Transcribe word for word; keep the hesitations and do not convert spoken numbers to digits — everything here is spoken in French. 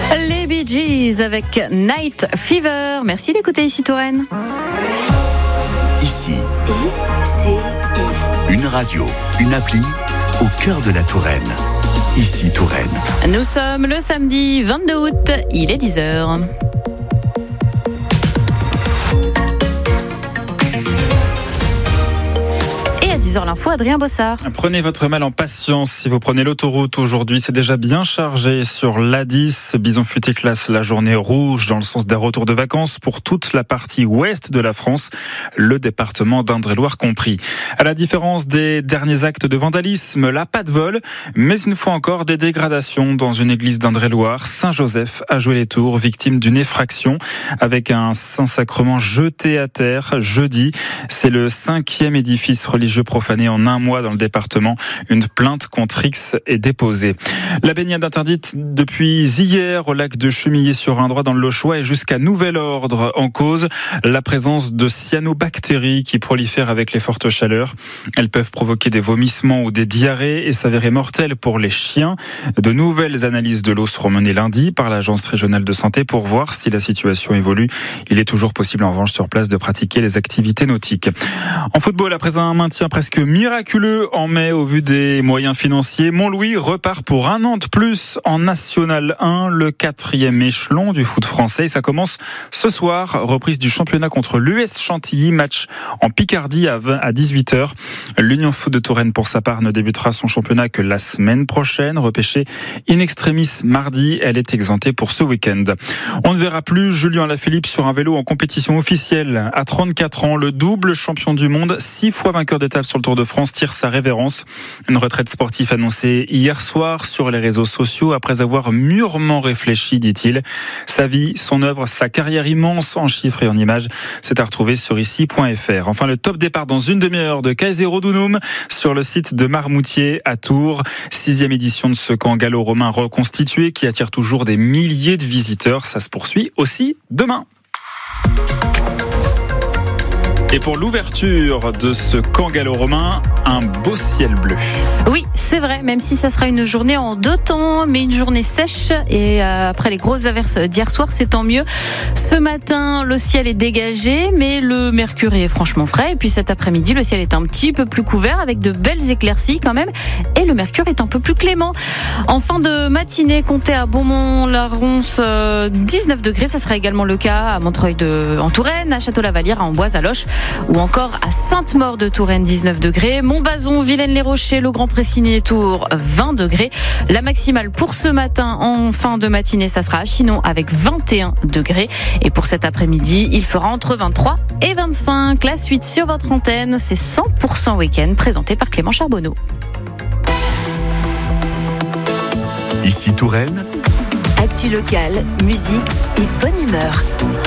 Les Bee Gees avec Night Fever. Merci d'écouter Ici Touraine. Ici, I C I. une radio, une appli au cœur de la Touraine. Ici Touraine. Nous sommes le samedi vingt-deux août, il est dix heures. dix heures l'info, Adrien Bossard. Prenez votre mal en patience si vous prenez l'autoroute aujourd'hui. C'est déjà bien chargé sur l'A dix. Bison Futé classe la journée rouge dans le sens des retours de vacances pour toute la partie ouest de la France, le département d'Indre-et-Loire compris. À la différence des derniers actes de vandalisme, là, pas de vol, mais une fois encore des dégradations dans une église d'Indre-et-Loire. Saint-Joseph a joué les tours, victime d'une effraction avec un Saint-Sacrement jeté à terre jeudi. C'est le cinquième édifice religieux profané en un mois dans le département. Une plainte contre X est déposée. La baignade interdite depuis hier au lac de Chemillé-sur-Indre dans le Lochois et jusqu'à nouvel ordre. En cause, la présence de cyanobactéries qui prolifèrent avec les fortes chaleurs. Elles peuvent provoquer des vomissements ou des diarrhées et s'avérer mortelles pour les chiens. De nouvelles analyses de l'eau seront menées lundi par l'Agence régionale de santé pour voir si la situation évolue. Il est toujours possible en revanche sur place de pratiquer les activités nautiques. En football, après un maintien presque miraculeux en mai au vu des moyens financiers, Montlouis repart pour un an de plus en National un, le quatrième échelon du foot français. Et ça commence ce soir, reprise du championnat contre l'U S Chantilly, match en Picardie à dix-huit heures. L'Union Foot de Touraine, pour sa part, ne débutera son championnat que la semaine prochaine. Repêchée in extremis mardi, elle est exemptée pour ce week-end. On ne verra plus Julien Alaphilippe sur un vélo en compétition officielle. À trente-quatre ans, le double champion du monde, six fois vainqueur d'étape sur le Tour de France, tire sa révérence. Une retraite sportive annoncée hier soir sur les réseaux sociaux après avoir mûrement réfléchi, dit-il. Sa vie, son œuvre, sa carrière immense en chiffres et en images, c'est à retrouver sur ici point f r. Enfin, le top départ dans une demi-heure de Kaisero Dunum sur le site de Marmoutier à Tours. Sixième édition de ce camp gallo-romain reconstitué qui attire toujours des milliers de visiteurs. Ça se poursuit aussi demain. Et pour l'ouverture de ce camp gallo-romain, un beau ciel bleu. Oui, c'est vrai, même si ça sera une journée en deux temps, mais une journée sèche. Et euh, après les grosses averses d'hier soir, c'est tant mieux. Ce matin, le ciel est dégagé, mais le mercure est franchement frais. Et puis cet après-midi, le ciel est un petit peu plus couvert, avec de belles éclaircies quand même. Et le mercure est un peu plus clément. En fin de matinée, comptez à Beaumont-la-Ronce, euh, dix-neuf degrés. Ça sera également le cas à Montreuil de, en Touraine, à Château-Lavalière, à Amboise, à Loches, ou encore à Sainte-Maure de Touraine, dix-neuf degrés. Montbazon, Vilaine-les-Rochers, le Grand Pressigné, Tours, vingt degrés. La maximale pour ce matin en fin de matinée, ça sera à Chinon avec vingt et un degrés. Et pour cet après-midi, il fera entre vingt-trois et vingt-cinq. La suite sur votre antenne, c'est cent pour cent week-end présenté par Clément Charbonneau. Ici Touraine. Actu locale, musique et bonne humeur.